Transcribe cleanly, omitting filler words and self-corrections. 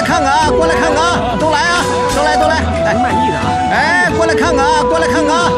看看啊，过来看看啊，都来啊，都来都来， 挺满意的啊。 哎，过来看看啊，过来看看啊。